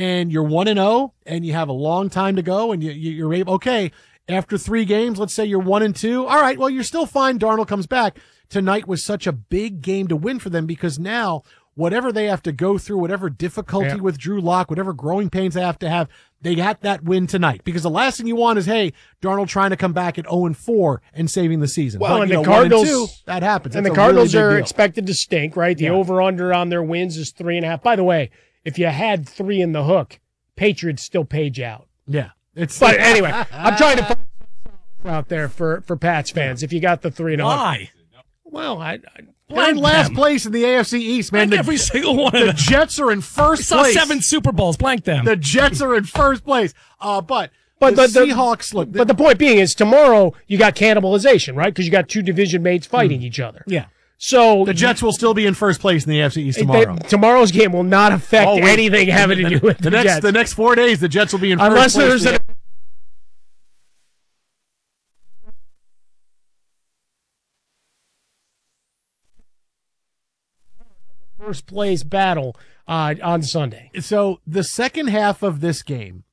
and you're 1-0 and you have a long time to go and you're able, okay, after 3 games, let's say you're 1-2. All right, well, you're still fine. Darnold comes back. Tonight was such a big game to win for them because now whatever they have to go through, whatever difficulty with Drew Lock, whatever growing pains they have, they got that win tonight. Because the last thing you want is, hey, Darnold trying to come back at 0-4 and saving the season. Well, but, and the Cardinals, 1-2, that happens. And That's the Cardinals really are big deal. expected to stink, right? The over-under on their wins is 3.5. By the way, if you had 3 in the hook, Patriots still paid you out. Yeah. But anyway, I'm trying to put out there for Pats fans if you got the 3 in the hook. Why? Well, They're in last place in the AFC East, man. Every single one of them. The Jets are in first saw place. 7 Super Bowls. Blank them. The Jets are in first place. But the Seahawks, look. But the point being is tomorrow you got cannibalization, right? Because you got 2 division mates fighting each other. Yeah. So the Jets will still be in first place in the AFC East tomorrow. Tomorrow's game will not affect anything having to do with the Jets. The next 4 days, the Jets will be in unless first place. There's first place battle on Sunday. So the second half of this game,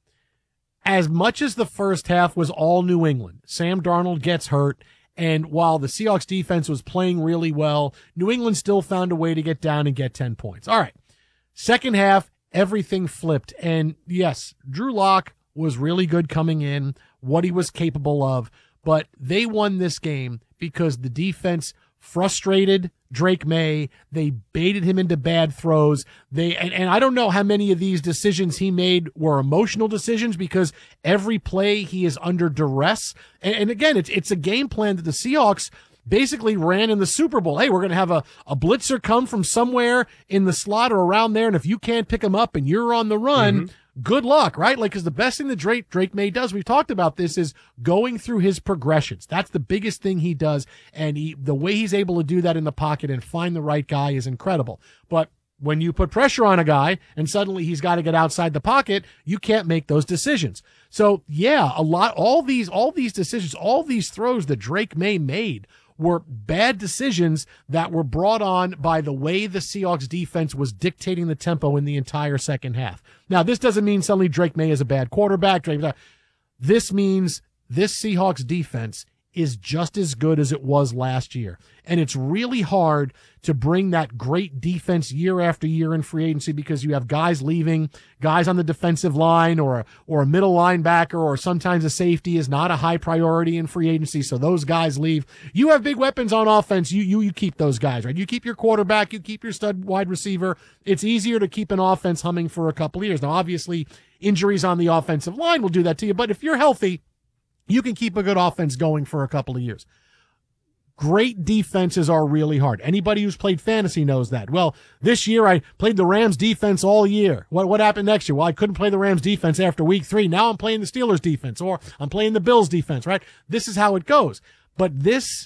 as much as the first half was all New England, Sam Darnold gets hurt, and while the Seahawks defense was playing really well, New England still found a way to get down and get 10 points. All right. Second half, everything flipped. And yes, Drew Lock was really good coming in, what he was capable of, but they won this game because the defense frustrated Drake May. They baited him into bad throws. And I don't know how many of these decisions he made were emotional decisions because every play he is under duress. And again, it's a game plan that the Seahawks basically ran in the Super Bowl. Hey, we're going to have a blitzer come from somewhere in the slot or around there, and if you can't pick him up and you're on the run, good luck, right? Like, because the best thing that Drake May does, we've talked about this, is going through his progressions. That's the biggest thing he does, and the way he's able to do that in the pocket and find the right guy is incredible. But when you put pressure on a guy and suddenly he's got to get outside the pocket, you can't make those decisions. So yeah, all these decisions, all these throws that Drake May made were bad decisions that were brought on by the way the Seahawks defense was dictating the tempo in the entire second half. Now, this doesn't mean suddenly Drake May is a bad quarterback. This means this Seahawks defense is just as good as it was last year. And it's really hard to bring that great defense year after year in free agency because you have guys leaving, guys on the defensive line or a middle linebacker, or sometimes a safety is not a high priority in free agency, so those guys leave. You have big weapons on offense. You keep those guys, right? You keep your quarterback, you keep your stud wide receiver. It's easier to keep an offense humming for a couple of years. Now, obviously, injuries on the offensive line will do that to you, but if you're healthy, you can keep a good offense going for a couple of years. Great defenses are really hard. Anybody who's played fantasy knows that. Well, this year I played the Rams defense all year. What happened next year? Well, I couldn't play the Rams defense after week 3. Now I'm playing the Steelers defense, or I'm playing the Bills defense, right? This is how it goes. But this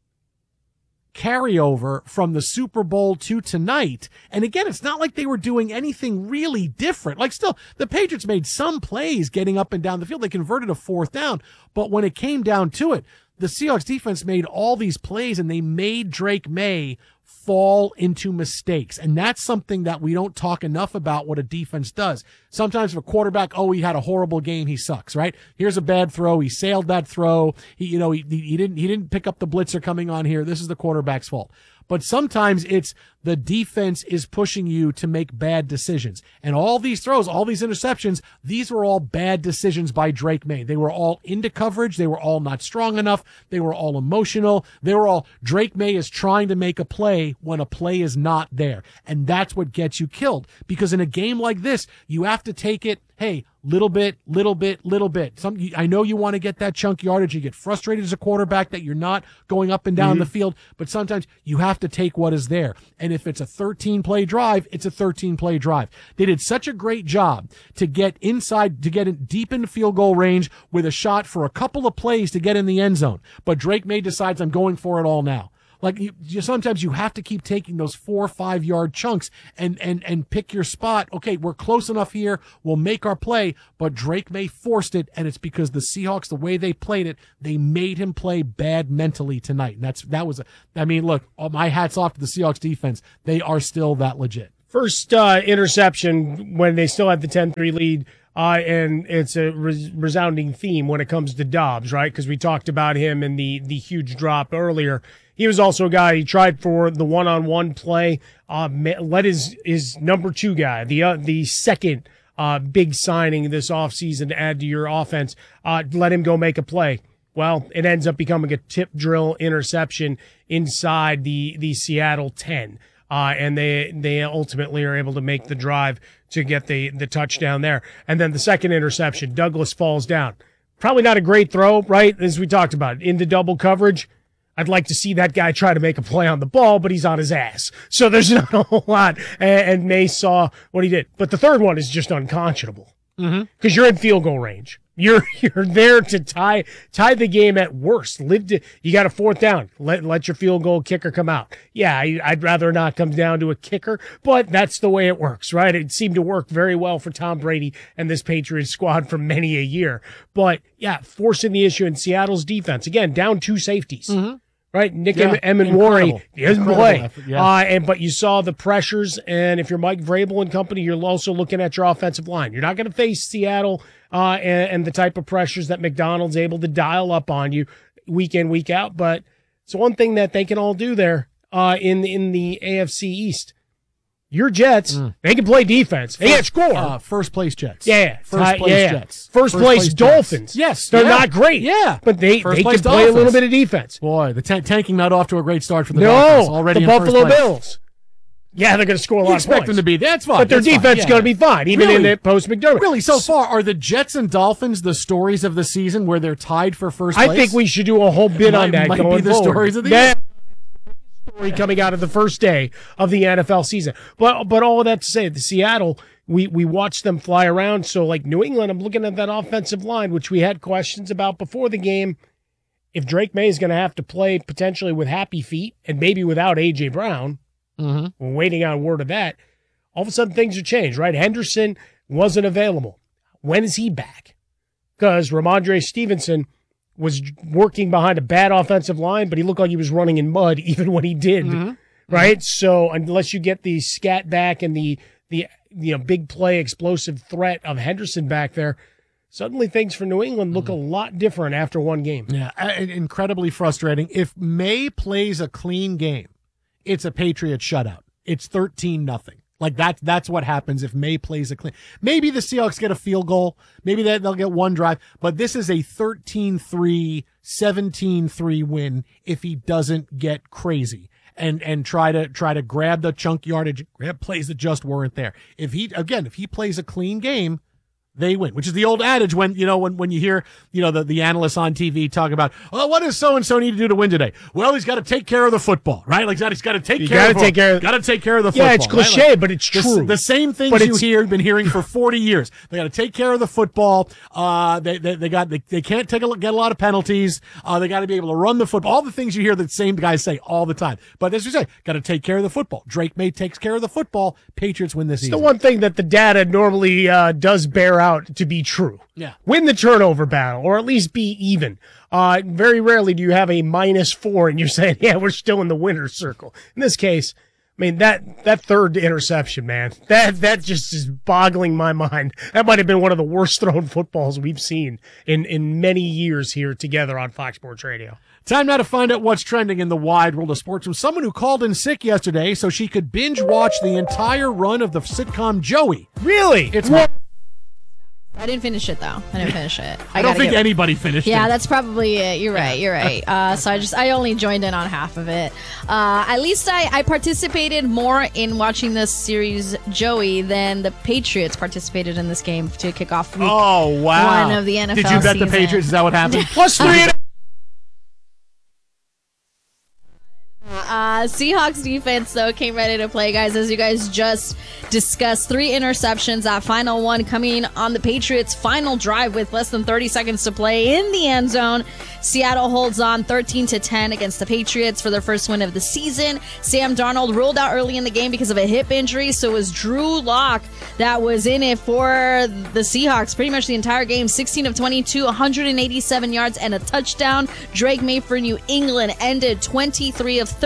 carryover from the Super Bowl to tonight, and again, it's not like they were doing anything really different. Like, still, the Patriots made some plays getting up and down the field. They converted a 4th down, but when it came down to it, the Seahawks defense made all these plays, and they made Drake May fall into mistakes. And that's something that we don't talk enough about what a defense does. Sometimes if a quarterback, he had a horrible game, he sucks, right? Here's a bad throw. He sailed that throw. He didn't pick up the blitzer coming on here. This is the quarterback's fault. But sometimes it's the defense is pushing you to make bad decisions. And all these throws, all these interceptions, these were all bad decisions by Drake May. They were all into coverage. They were all not strong enough. They were all emotional. They were all, Drake May is trying to make a play when a play is not there. And that's what gets you killed. Because in a game like this, you have to take it, hey, little bit. I know you want to get that chunk yardage. You get frustrated as a quarterback that you're not going up and down the field, but sometimes you have to take what is there. And if it's a 13-play drive, it's a 13-play drive. They did such a great job to get inside, to get it deep into field goal range with a shot for a couple of plays to get in the end zone. But Drake May decides, I'm going for it all now. Like, sometimes you have to keep taking those 4 or 5 yard chunks and pick your spot. Okay, we're close enough here. We'll make our play. But Drake May forced it, and it's because the Seahawks, the way they played it, they made him play bad mentally tonight. And look, my hat's off to the Seahawks defense. They are still that legit. First interception when they still had the 10-3 lead, and it's a resounding theme when it comes to Dobbs, right? Because we talked about him in the huge drop earlier. He was also a guy, he tried for the one-on-one play, let his number 2 guy, the second big signing this offseason to add to your offense, let him go make a play. Well, it ends up becoming a tip drill interception inside the Seattle 10. And they ultimately are able to make the drive to get the touchdown there. And then the second interception, Douglas falls down. Probably not a great throw, right? As we talked about, into double coverage. I'd like to see that guy try to make a play on the ball, but he's on his ass. So there's not a whole lot. And May saw what he did. But the third one is just unconscionable. Because you're in field goal range. You're there to tie the game at worst. You got a 4th down. Let your field goal kicker come out. Yeah, I'd rather not come down to a kicker, but that's the way it works, right? It seemed to work very well for Tom Brady and this Patriots squad for many a year. But yeah, forcing the issue in Seattle's defense. Again, down 2 safeties. Right, Nick Emenwari doesn't play. But you saw the pressures, and if you're Mike Vrabel and company, you're also looking at your offensive line. You're not going to face Seattle and the type of pressures that McDonald's able to dial up on you week in, week out. But it's one thing that they can all do there in the AFC East. Your Jets, they can play defense. They can't score. First place Jets. Yeah. First place Jets. First place Dolphins. Jets. Yes. They're not great. Yeah. But they can play Dolphins. a little bit of defense. Boy, the tanking not off to a great start for the Dolphins. Already the in Buffalo first place. Bills. Yeah, they're going to score a lot of points. Expect them to be. That's fine. But their defense is going to be fine, even in the post-McDermott. Really, so far, are the Jets and Dolphins the stories of the season where they're tied for first place? I think we should do a whole bit on that might going be the forward. stories of the year. Story coming out of the first day of the NFL season. But all of that to say, the Seattle, we watched them fly around. So like New England, I'm looking at that offensive line, which we had questions about before the game. If Drake May is going to have to play potentially with happy feet and maybe without A.J. Brown, we're waiting on word of that. All of a sudden things are changed, right? Henderson wasn't available. When is he back? Because Ramondre Stevenson was working behind a bad offensive line, but he looked like he was running in mud even when he did, right? So unless you get the scat back and the big play explosive threat of Henderson back there, suddenly things for New England look a lot different after one game. Yeah, incredibly frustrating. If May plays a clean game, it's a Patriots shutout. It's 13-0. Like that's what happens if May plays a clean. Maybe the Seahawks get a field goal. Maybe they'll get one drive. But this is a 13-3, 17-3 win if he doesn't get crazy and try to grab the chunk yardage, grab plays that just weren't there. If he plays a clean game, they win, which is the old adage when you hear, the analysts on TV talk about, oh, what does so-and-so need to do to win today? Well, he's got to take care of the football, right? Like he's got to take care of the football. Yeah, it's cliche, right? But it's true. The same things been hearing for 40 years. They got to take care of the football. They can't get a lot of penalties. They got to be able to run the football. All the things you hear the same guys say all the time. But as you say, got to take care of the football. Drake May takes care of the football. Patriots win this season. The one thing that the data normally does bear out to be true. Yeah. Win the turnover battle, or at least be even. Very rarely do you have a -4 and you're saying, yeah, we're still in the winner's circle. In this case, I mean, that third interception, man, that just is boggling my mind. That might have been one of the worst thrown footballs we've seen in many years here together on Fox Sports Radio. Time now to find out what's trending in the wide world of sports from someone who called in sick yesterday so she could binge watch the entire run of the sitcom Joey. Really? It's I didn't finish it, though. I didn't finish it. I don't think anybody finished it. Yeah, that's probably it. You're right. So I only joined in on half of it. At least I participated more in watching this series, Joey, than the Patriots participated in this game to kick off week one of the NFL Did you bet season. the Patriots? Is that what happened? +3. Seahawks defense, though, came ready to play, guys. As you guys just discussed, 3 interceptions. That final one coming on the Patriots' final drive with less than 30 seconds to play in the end zone. Seattle holds on 13-10 against the Patriots for their first win of the season. Sam Darnold ruled out early in the game because of a hip injury, so it was Drew Lock that was in it for the Seahawks pretty much the entire game. 16 of 22, 187 yards and a touchdown. Drake May for New England ended 23 of 33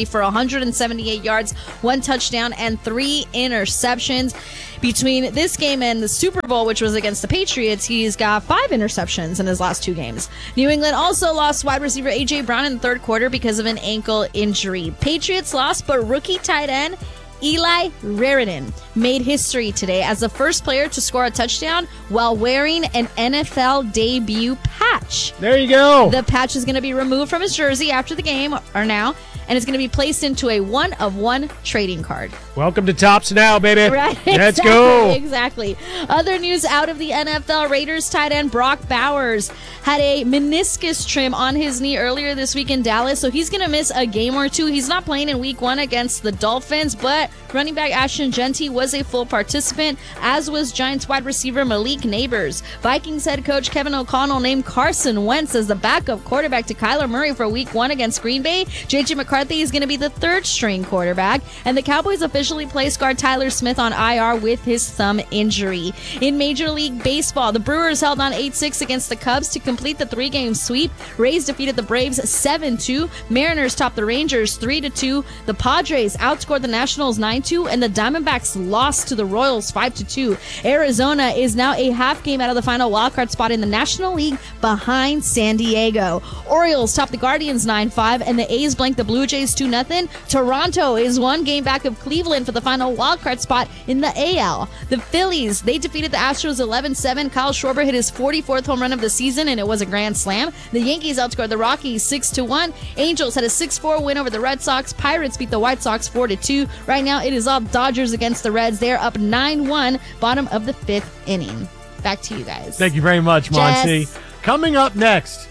3 for 178 yards, 1 touchdown, and 3 interceptions. Between this game and the Super Bowl, which was against the Patriots, he's got 5 interceptions in his last 2 games. New England also lost wide receiver A.J. Brown in the third quarter because of an ankle injury. Patriots lost, but rookie tight end Eli Raritan made history today as the first player to score a touchdown while wearing an NFL debut patch. There you go. The patch is going to be removed from his jersey after the game, or now, and it's going to be placed into a 1-of-1 trading card. Welcome to Tops Now, baby. Right. Let's exactly, go. Exactly. Other news out of the NFL, Raiders tight end Brock Bowers had a meniscus trim on his knee earlier this week in Dallas, so he's going to miss a game or 2. He's not playing in week 1 against the Dolphins, but running back Ashton Genty was a full participant, as was Giants wide receiver Malik Neighbors. Vikings head coach Kevin O'Connell named Carson Wentz as the backup quarterback to Kyler Murray for week 1 against Green Bay. J.J. McCarthy is going to be the 3rd string quarterback, and the Cowboys officially placed guard Tyler Smith on IR with his thumb injury. In Major League Baseball, the Brewers held on 8-6 against the Cubs to complete the 3-game sweep. Rays defeated the Braves 7-2. Mariners topped the Rangers 3-2. The Padres outscored the Nationals 9-2, and the Diamondbacks lost to the Royals 5-2. Arizona is now a half game out of the final wildcard spot in the National League behind San Diego. Orioles topped the Guardians 9-5, and the A's blanked the Blue Jays 2-0. Toronto is 1 game back of Cleveland for the final wildcard spot in the AL. The Phillies, they defeated the Astros 11-7. Kyle Schwarber hit his 44th home run of the season, and it was a grand slam. The Yankees outscored the Rockies 6-1. Angels had a 6-4 win over the Red Sox. Pirates beat the White Sox 4-2. Right now, it is all Dodgers against the Reds. They're up 9-1, bottom of the 5th inning. Back to you guys. Thank you very much, Monty. Jess. Coming up next,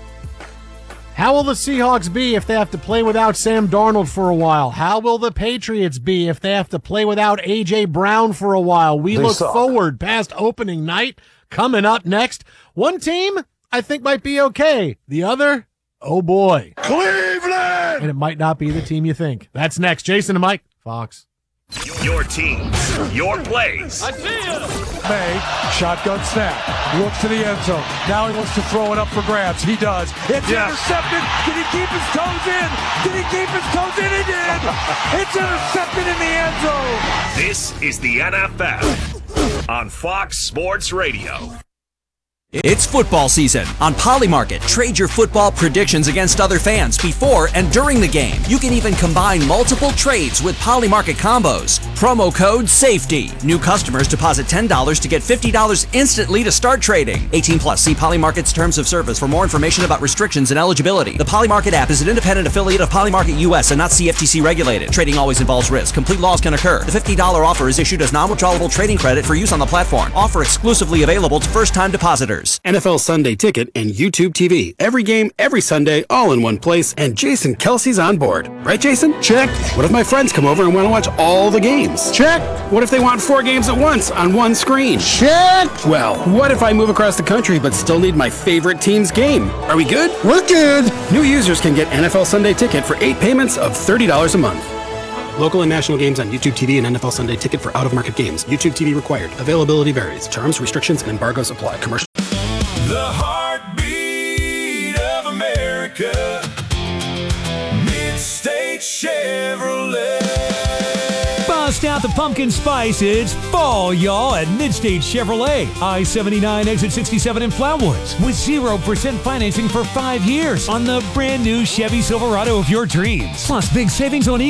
how will the Seahawks be if they have to play without Sam Darnold for a while? How will the Patriots be if they have to play without A.J. Brown for a while? We look forward past opening night. Coming up next, one team I think might be okay. The other, oh boy. Cleveland! And it might not be the team you think. That's next. Jason and Mike, Fox. Your teams, your plays. I see it. May, shotgun snap, looks to the end zone. Now he wants to throw it up for grabs. He does. It's intercepted. Did he keep his toes in? Did he keep his toes in? He did. It's intercepted in the end zone. This is the NFL on Fox Sports Radio. It's football season. On Polymarket, trade your football predictions against other fans before and during the game. You can even combine multiple trades with Polymarket combos. Promo code SAFETY. New customers deposit $10 to get $50 instantly to start trading. 18 plus. See Polymarket's terms of service for more information about restrictions and eligibility. The Polymarket app is an independent affiliate of Polymarket US and not CFTC regulated. Trading always involves risk. Complete loss can occur. The $50 offer is issued as non-withdrawable trading credit for use on the platform. Offer exclusively available to first-time depositors. NFL Sunday Ticket and YouTube TV. Every game, every Sunday, all in one place, and Jason Kelsey's on board. Right, Jason? Check. What if my friends come over and want to watch all the games? Check. What if they want 4 games at once on one screen? Check. Well, what if I move across the country but still need my favorite team's game? Are we good? We're good. New users can get NFL Sunday Ticket for 8 payments of $30 a month. Local and national games on YouTube TV and NFL Sunday Ticket for out-of-market games. YouTube TV required. Availability varies. Terms, restrictions, and embargoes apply. Commercial. The heartbeat of America, Mid-State Chevrolet. Bust out the pumpkin spice. It's fall, y'all, at Mid-State Chevrolet. I-79, exit 67 in Flatwoods. With 0% financing for 5 years on the brand new Chevy Silverado of your dreams. Plus big savings on